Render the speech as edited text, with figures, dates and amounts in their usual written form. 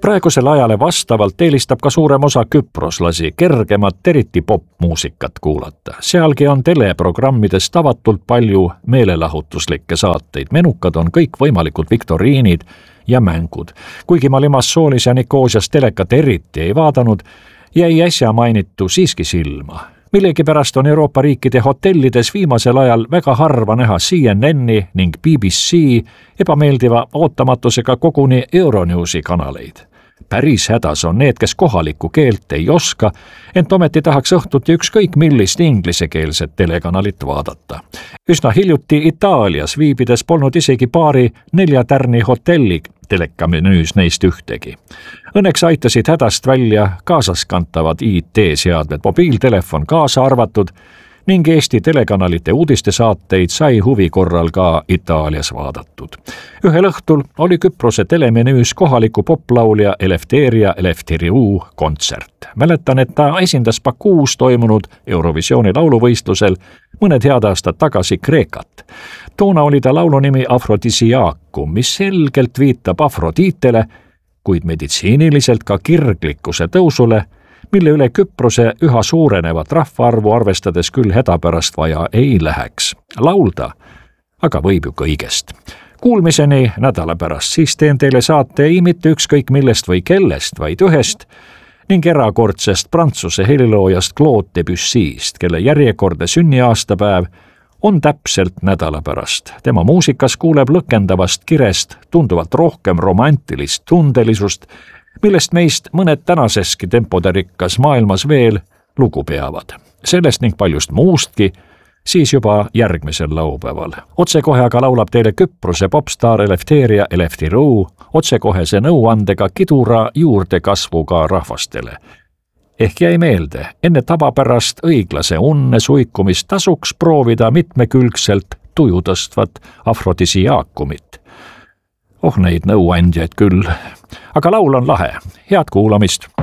Praegusel ajale vastavalt eelistab ka suurem osa küproslasi kergemat, eriti popmuusikat kuulata. Sealgi on teleprogrammides tavatult palju meelelahutuslikke saateid. Menukad on kõik võimalikud viktoriinid ja mängud. Kuigi ma Limassoolis ja Nikosias telekat eriti ei vaadanud, jäi äsja mainitu siiski silma. Millegipärast on Euroopa riikide hotellides viimasel ajal väga harva näha CNN-i ning BBC ebameeldiva ootamatusega koguni Euronewsi kanaleid. Päris hädas on need, kes kohalikku keelt ei oska, ent ometi tahaks õhtuti ükskõik millist inglisekeelset telekanalit vaadata. Üsna hiljuti Itaalias viibides polnud isegi paari 4-tärni hotelli telekamenüüs neist ühtegi. Õnneks aitasid hädast välja kaasaskantavad IT-seadmed, mobiiltelefon kaasa arvatud, ning Eesti telekanalite uudistesaateid sai huvi korral ka Itaalias vaadatud. Ühel õhtul oli Küprose telemenüüs kohaliku poplaulja Eleftheria Eleftheriou kontsert. Mäletan, et ta esindas Bakuus toimunud Eurovisiooni lauluvõistlusel mõned head aastad tagasi Kreekat. Toona oli ta laulu nimi Afrodisiaakum, mis selgelt viitab Afrodiitele, kuid meditsiiniliselt ka kirglikkuse tõusule, mille üle Küprose üha suurenevat rahvaarvu arvestades küll hädapärast vaja ei läheks. Laulda aga võib ju kõigest. Kuulmiseni nädala pärast, siis teen teile saate ei mitte ükskõik millest või kellest, vaid ühest ning erakordsest prantsuse heliloojast Claude Debussy'st, kelle järjekordne sünniaastapäev on täpselt nädala pärast. Tema muusikas kuuleb lõkendavast kirest tunduvalt rohkem romantilist tundelisust, millest meist mõned tänaseski tempoderikkas maailmas veel lugu peavad. Sellest ning paljust muustki siis juba järgmisel laupäeval. Otsekohe aga laulab teile Küprose popstaar Eleftheria Eleftheriou otsekohese nõuandega kidura juurdekasvuga rahvastele. Ehk jäi meelde, enne tavapärast õiglase unne suikumist tasuks proovida mitmekülgselt tuju tõstvat afrodisiaakumit. Neid nõuandjaid küll, aga laul on lahe. Head kuulamist!